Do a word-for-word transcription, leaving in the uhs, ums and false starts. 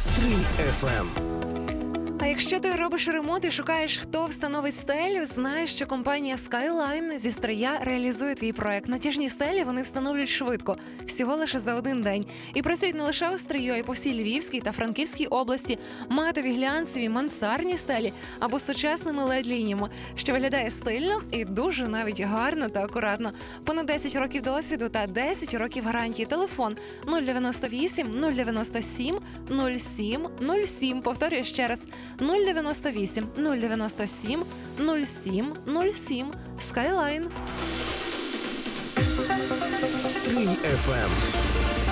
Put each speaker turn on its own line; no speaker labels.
Стрий еф ем.
А якщо ти робиш ремонт і шукаєш, хто встановить стелю, знаєш, що компанія Skyline зі Стрия реалізує твій проект. Натяжні стелі вони встановлюють швидко, всього лише за один день. І працюють не лише у Стрию, а й по всій Львівській та Франківській області. Матові, глянцеві, мансардні стелі або з сучасними лед-лініями, що виглядає стильно і дуже навіть гарно та акуратно. Понад десять років досвіду та десять років гарантії. Телефон нуль дев'яносто вісім нуль дев'яносто сім нуль сім нуль сім. Повторюю ще раз. нуль дев'яносто вісім нуль дев'яносто сім нуль сім нуль сім. Skyline.
Стрий еф ем.